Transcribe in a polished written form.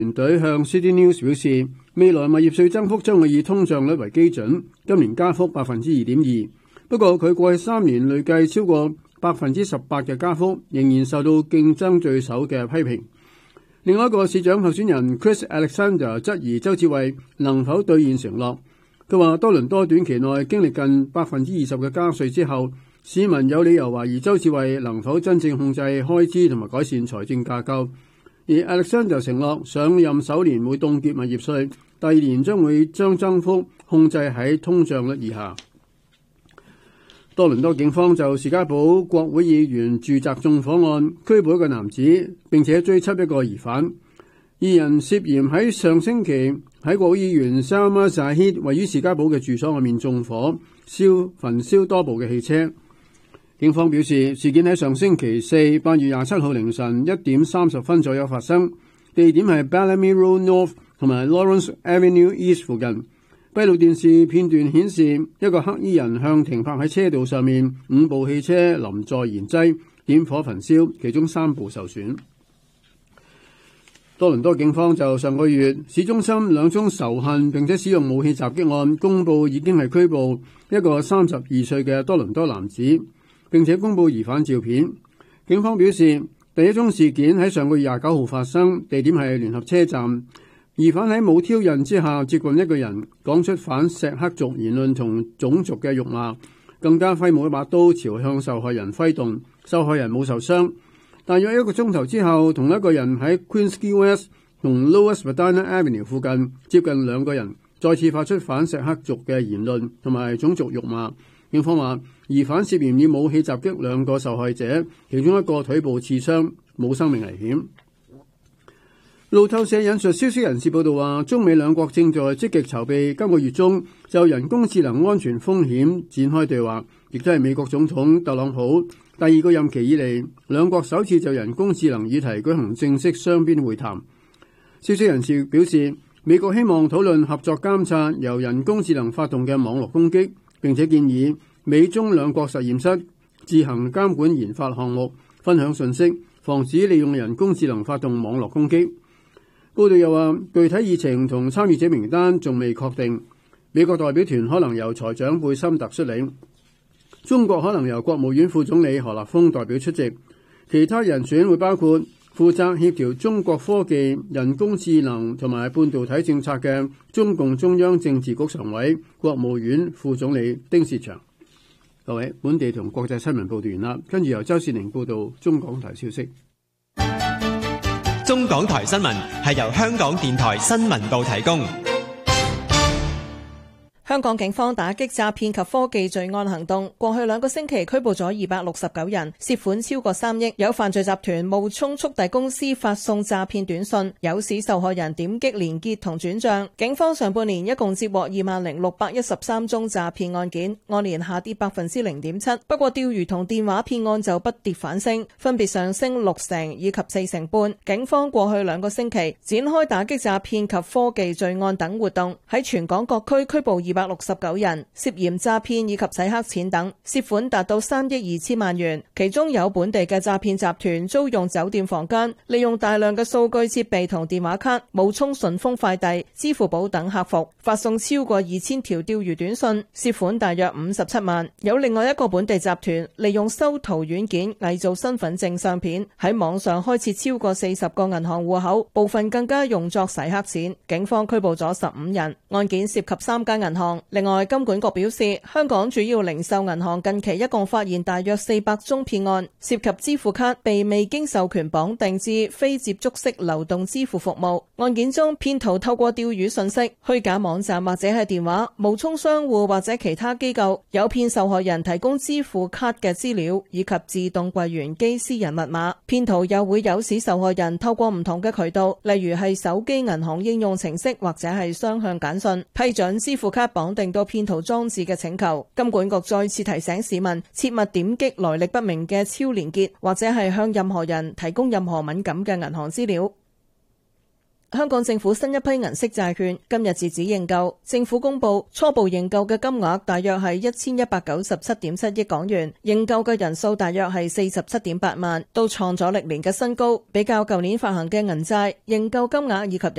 團隊向 City News 表示，未來物業稅增幅將會以通脹率為基準，今年加幅 2.2%。不過佢過去3年累計超過 18% 嘅加幅，仍然受到競爭對手嘅批評。另外一個市長候選人 Chris Alexander 質疑鄒至蕙能否兌現承諾。佢話多倫多短期內經歷近 20% 嘅加稅之後，市民有理由懷疑鄒至蕙能否真正控制開支同埋改善財政架構。而 Alexander 承諾上任首年會凍結物業稅，第2年將會將增幅控制喺通脹率以下。多倫多警方就士嘉堡國會議員住宅縱火案拘捕一個男子，並且追緝一個疑犯。2人涉嫌喺上星期喺國會議員 Salma Zahid 位於士嘉堡嘅住所外面縱火，焚燒多部嘅汽車。警方表示，事件喺上星期4 8月27號凌晨1點30分左右發生，地點係 Bellamy Road North 同埋 Lawrence Avenue East 附近。閉路電視片段顯示，一個黑衣人向停泊喺車道上面5部汽車淋載燃劑，點火焚燒，其中3部受損。多倫多警方就上個月市中心2宗仇恨並且使用武器襲擊案公佈，已經係拘捕一個32歲嘅多倫多男子，並且公佈疑犯照片。警方表示，第一宗事件喺上個月29號發生，地點係聯合車站。疑犯喺冇挑釁之下接近一個人，講出反錫克族言論同種族嘅辱罵，更加揮舞一把刀朝向受害人揮動，受害人冇受傷。大約1個鐘頭之後，同一個人喺 Queensquay West 同 Lower Spadina Avenue 附近接近2個人，再次發出反錫克族嘅言論同埋種族辱罵。警方話，疑犯涉嫌以武器襲擊2個受害者，其中一個腿部刺傷，冇生命危險。路透社引述消息人士報道話，中美兩國正在積極籌備今個月中就人工智能安全風險展開對話，亦都係美國總統特朗普第2個任期以嚟兩國首次就人工智能議題舉行正式雙邊會談。消息人士表示，美國希望討論合作監察由人工智能發動嘅網絡攻擊，並且建議美中兩國實驗室自行監管研發項目，分享信息，防止利用人工智能發動網絡攻擊。報道又話，具體議程同參與者名單仲未確定。美國代表團可能由財長貝森特率領，中國可能由國務院副總理何立峰代表出席。其他人選會包括負責協調中國科技、人工智能同埋半導體政策嘅中共中央政治局常委、國務院副總理丁薛祥。各位，本地同國際新聞報道完啦，跟住由周善寧報道中港台消息。 中港台新聞係由香港電台新聞部提供。 香港警方打擊詐騙及科技罪案行動，過去2個星期拘捕咗269人，涉款超過3億。有犯罪集團冒充速遞公司發送詐騙短信，誘使受害人點擊連結同轉賬。警方上半年一共接獲20613宗詐騙案件，按年下跌 0.7%。不過釣魚同電話騙案就不跌反升，分別上升60%以及4.5%。警方過去2個星期展開打擊詐騙及科技罪案等活動，喺全港各區拘捕269人，涉嫌詐騙以及洗黑錢等，涉款達到3億2千萬元。其中有本地嘅詐騙集團租用酒店房間，利用大量嘅數據設備同電話卡，冒充順豐快遞、支付寶等客服，發送超過2000條釣魚短信，涉款大約57萬。有另外一個本地集團利用修圖軟件偽造身份證相片，喺網上開設超過40個銀行戶口，部分更加用作洗黑錢。警方拘捕咗15人，案件涉及3間銀行。另外，金管局表示，香港主要零售銀行近期一共發現大約400宗騙案，涉及支付卡被未經授權綁定至非接觸式流動支付服務。案件中，騙徒透過釣魚信息、虛假網站或者係電話，冒充商戶或者其他機構，誘騙受害人提供支付卡嘅資料以及自動櫃員機私人密碼。騙徒又會誘使受害人透過唔同嘅渠道，例如係手機銀行應用程式或者係雙向簡訊，批准支付卡綁定到騙徒裝置嘅請求。金管局再次提醒市民，切勿點擊來歷不明嘅超連結，或者係向任何人提供任何敏感嘅銀行資料。 香港政府新一批銀色債券今日截止認購，政府公布初步認購嘅金額大約係1197.7億港元，認購嘅人數大約係47.8萬，都創咗歷年嘅新高。比較舊年發行嘅銀債認購金額以及